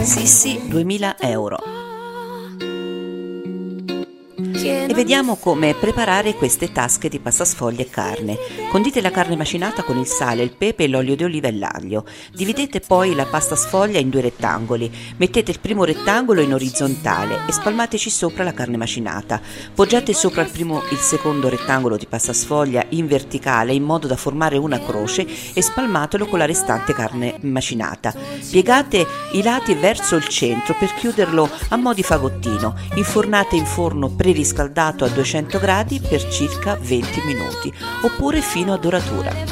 Sissi 2000 euro. E vediamo come preparare queste tasche di pasta sfoglia e carne. Condite la carne macinata con il sale, il pepe, l'olio di oliva e l'aglio. Dividete poi la pasta sfoglia in 2 rettangoli. Mettete il primo rettangolo in orizzontale e spalmateci sopra la carne macinata. Poggiate sopra il secondo rettangolo di pasta sfoglia in verticale in modo da formare una croce e spalmatelo con la restante carne macinata. Piegate i lati verso il centro per chiuderlo a mo' di fagottino. Infornate in forno preriscaldato a 200 gradi per circa 20 minuti oppure fino a doratura.